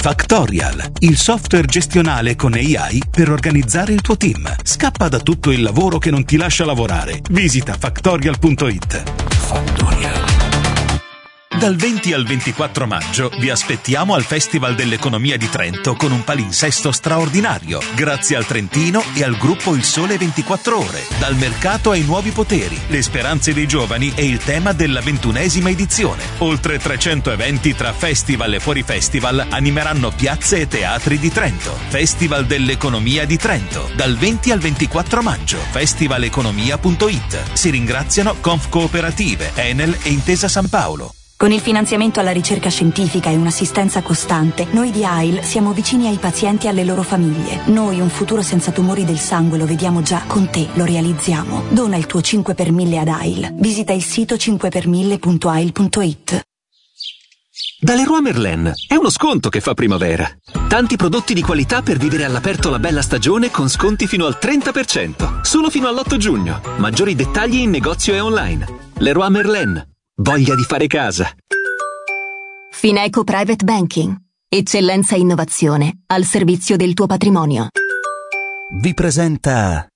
Factorial, il software gestionale con AI per organizzare il tuo team. Scappa da tutto il lavoro che non ti lascia lavorare. Visita factorial.it. Factorial. Dal 20 al 24 maggio vi aspettiamo al Festival dell'Economia di Trento con un palinsesto straordinario, grazie al Trentino e al gruppo Il Sole 24 Ore. Dal mercato ai nuovi poteri, le speranze dei giovani e il tema della 21ª edizione. Oltre 300 eventi tra festival e fuori festival animeranno piazze e teatri di Trento. Festival dell'Economia di Trento, dal 20 al 24 maggio. Festivaleconomia.it. Si ringraziano Conf Cooperative, Enel e Intesa San Paolo. Con il finanziamento alla ricerca scientifica e un'assistenza costante, noi di AIL siamo vicini ai pazienti e alle loro famiglie. Noi un futuro senza tumori del sangue lo vediamo già, con te lo realizziamo. Dona il tuo 5 per 1000 ad AIL. Visita il sito 5per1000.ail.it. Da Leroy Merlin è uno sconto che fa primavera. Tanti prodotti di qualità per vivere all'aperto la bella stagione con sconti fino al 30%, solo fino all'8 giugno. Maggiori dettagli in negozio e online. Leroy Merlin. Voglia di fare casa. Fineco Private Banking. Eccellenza e innovazione al servizio del tuo patrimonio. Vi presenta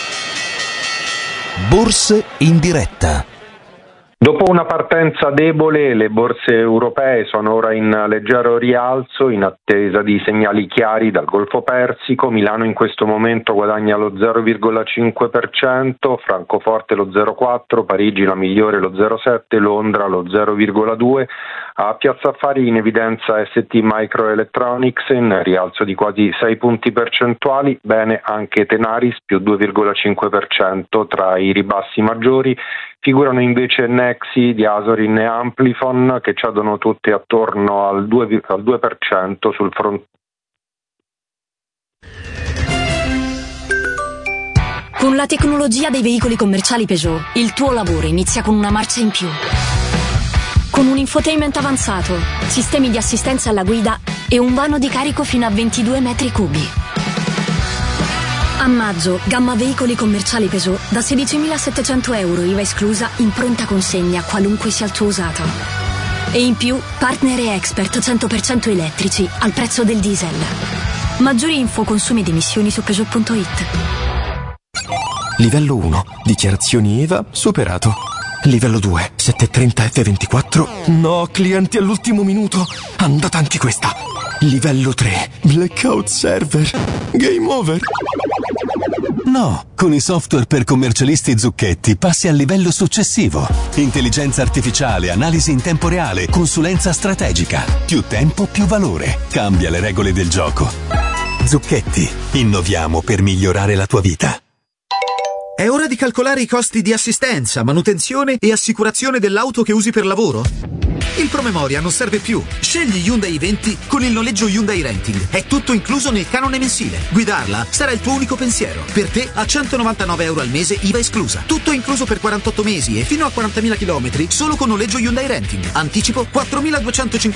Borse in diretta. Dopo una partenza debole, le borse europee sono ora in leggero rialzo in attesa di segnali chiari dal Golfo Persico. Milano in questo momento guadagna lo 0,5%, Francoforte lo 0,4%, Parigi la migliore lo 0,7%, Londra lo 0,2%. A Piazza Affari in evidenza ST Microelectronics in rialzo di quasi 6 punti percentuali, bene anche Tenaris più 2,5%. Tra i ribassi maggiori figurano invece Nexi, Diasorin e Amplifon che cedono tutte attorno al 2% sul fronte. Con la tecnologia dei veicoli commerciali Peugeot, il tuo lavoro inizia con una marcia in più. Con un infotainment avanzato, sistemi di assistenza alla guida e un vano di carico fino a 22 metri cubi. A maggio, gamma veicoli commerciali Peugeot da 16.700 euro IVA esclusa in pronta consegna qualunque sia il tuo usato. E in più, partner e expert 100% elettrici al prezzo del diesel. Maggiori info consumi ed emissioni su Peugeot.it. Livello 1. Dichiarazioni IVA superato. Livello 2. 730 F24. No, clienti all'ultimo minuto. Andata anche questa. Livello 3. Blackout server. Game over. No, con i software per commercialisti Zucchetti passi al livello successivo. Intelligenza artificiale, analisi in tempo reale, consulenza strategica. Più tempo, più valore. Cambia le regole del gioco. Zucchetti. Innoviamo per migliorare la tua vita. È ora di calcolare i costi di assistenza, manutenzione e assicurazione dell'auto che usi per lavoro? Il promemoria non serve più. Scegli Hyundai i20 con il noleggio Hyundai Renting. È tutto incluso nel canone mensile. Guidarla sarà il tuo unico pensiero. Per te a 199 euro al mese IVA esclusa. Tutto incluso per 48 mesi e fino a 40.000 km solo con noleggio Hyundai Renting. Anticipo 4.250